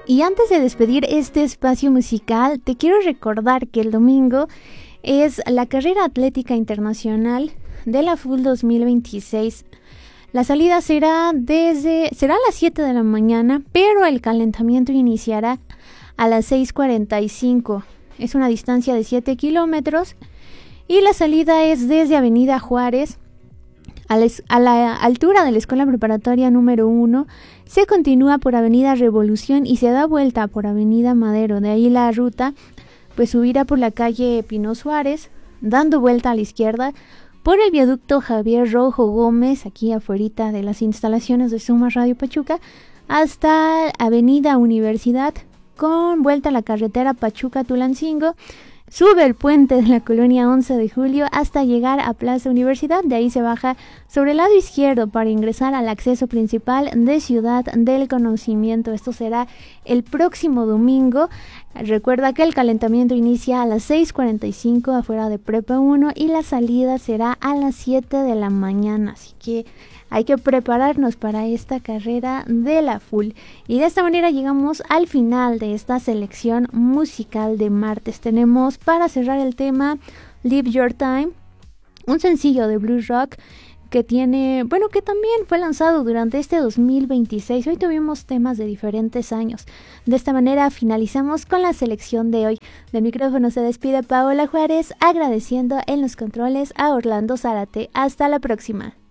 Y antes de despedir este espacio musical, te quiero recordar que el domingo es la carrera atlética internacional de la FUL 2026. La salida será a las 7 de la mañana, pero el calentamiento iniciará a las 6:45. Es una distancia de 7 kilómetros y la salida es desde Avenida Juárez a la altura de la Escuela Preparatoria número 1. Se continúa por Avenida Revolución y se da vuelta por Avenida Madero. De ahí la ruta pues subirá por la calle Pino Suárez, dando vuelta a la izquierda por el viaducto Javier Rojo Gómez, aquí afuera de las instalaciones de Suma Radio Pachuca, hasta Avenida Universidad, con vuelta a la carretera Pachuca-Tulancingo. Sube el puente de la colonia 11 de Julio hasta llegar a Plaza Universidad. De ahí se baja sobre el lado izquierdo para ingresar al acceso principal de Ciudad del Conocimiento. Esto será el próximo domingo. Recuerda que el calentamiento inicia a las 6:45 afuera de Prepa 1 y la salida será a las 7 de la mañana. Así que hay que prepararnos para esta carrera de la FUL. Y de esta manera llegamos al final de esta selección musical de martes. Tenemos para cerrar el tema Live Your Time, un sencillo de blues rock que que también fue lanzado durante este 2026. Hoy tuvimos temas de diferentes años. De esta manera finalizamos con la selección de hoy. Del micrófono se despide Paola Juárez, agradeciendo en los controles a Orlando Zárate. Hasta la próxima.